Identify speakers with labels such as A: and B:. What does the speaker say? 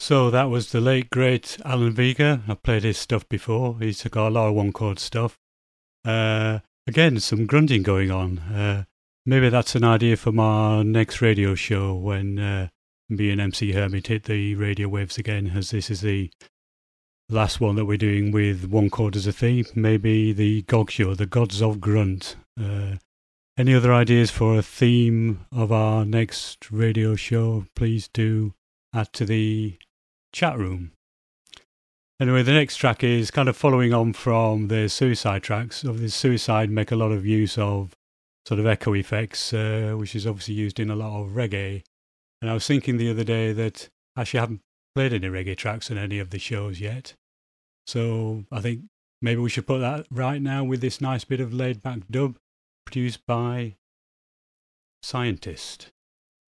A: So that was the late great Alan Vega. I've played his stuff before. He's got a lot of one chord stuff. Again, some grunting going on. Maybe that's an idea for my next radio show when me and MC Hermit hit the radio waves again, as this is the last one that we're doing with one chord as a theme. Maybe the GOG show, the Gods of Grunt. Any other ideas for a theme of our next radio show? Please do add to the chat room. Anyway, the next track is kind of following on from the Suicide tracks. The Suicide make a lot of use of sort of echo effects, which is obviously used in a lot of reggae. And I was thinking the other day that actually I haven't played any reggae tracks on any of the shows yet. So I think maybe we should put that right now with this nice bit of laid back dub produced by Scientist.